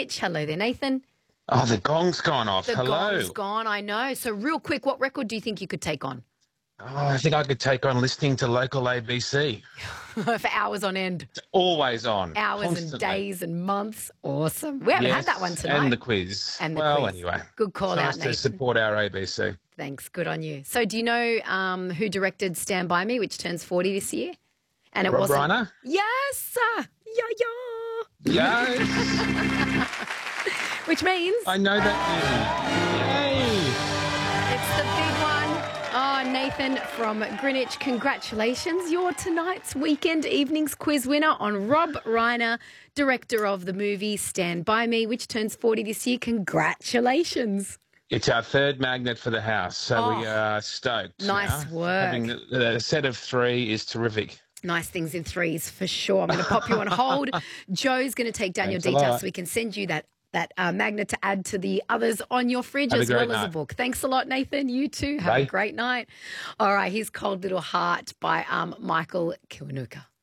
Greenwich. Hello there, Nathan. Oh, the gong's gone off. The Hello. gong's gone, I know. So real quick, what record do you think you could take on? Oh, I think I could take on listening to local ABC. For hours on end. It's always on. Hours constantly. and days and months. Awesome. We haven't had that one tonight. And the quiz. And the well, quiz. anyway. Good call it's out, nice Nathan. to support our ABC. Thanks. Good on you. So do you know who directed Stand By Me, which turns 40 this year? And it Rob wasn't. Reiner? Yes. Yeah. Yes. Which means I know that movie. Yay. it's the big one. Oh, Nathan from Greenwich, congratulations. You're tonight's Weekend Evenings quiz winner on Rob Reiner, director of the movie Stand By Me, which turns 40 this year. Congratulations. It's our third magnet for the house, so we are stoked. Nice work. Having a set of 3 is terrific. Nice things in threes for sure. I'm going to pop you on hold. Joe's going to take down Thanks your a details lot. so we can send you that magnet to add to the others on your fridge Have a as well great as a night. book. Thanks a lot, Nathan. You too. Have Bye. a great night. All right, here's Cold Little Heart by Michael Kiwanuka.